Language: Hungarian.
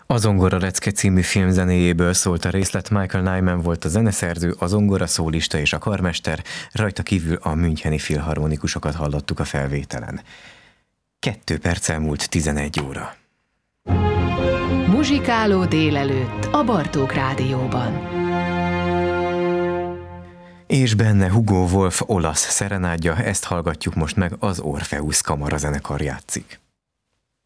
A Zongora lecke című film zenéjéből szólt a részlet, Michael Nyman volt a zeneszerző, a zongora szólista és a karmester, rajta kívül a müncheni filharmonikusokat hallottuk a felvételen. 2 perccel múlt 11 óra. Muzsikáló délelőtt a Bartók Rádióban. És benne Hugo Wolf olasz szerenádja, ezt hallgatjuk most meg, az Orpheus kamarazenekar játszik.